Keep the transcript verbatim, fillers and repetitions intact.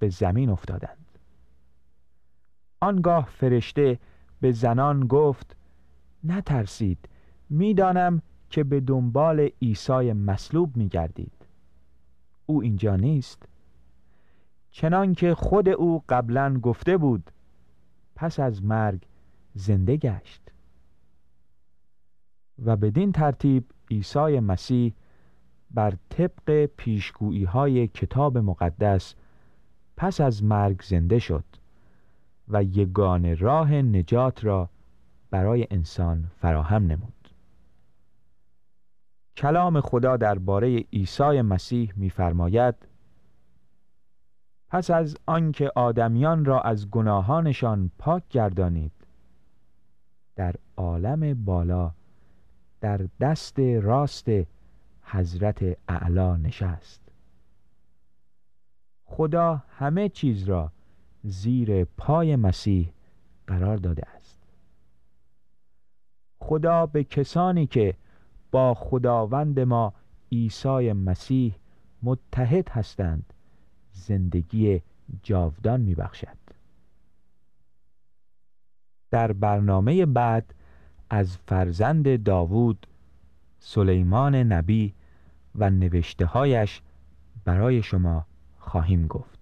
به زمین افتادند. آنگاه فرشته به زنان گفت: نترسید، میدانم که به دنبال عیسی مصلوب می‌گردید. او اینجا نیست، چنان که خود او قبلا گفته بود پس از مرگ زنده گشت. و بدین ترتیب عیسی مسیح بر طبق پیشگویی‌های کتاب مقدس پس از مرگ زنده شد و یگانه راه نجات را برای انسان فراهم نمود. کلام خدا درباره عیسی مسیح می‌فرماید: پس از آنکه آدمیان را از گناهانشان پاک گردانید، در عالم بالا در دست راست حضرت اعلی نشست. خدا همه چیز را زیر پای مسیح قرار داده است. خدا به کسانی که با خداوند ما عیسی مسیح متحد هستند زندگی جاودان میبخشد. در برنامه بعد از فرزند داوود، سلیمان نبی و نوشته‌هایش برای شما خواهیم گفت.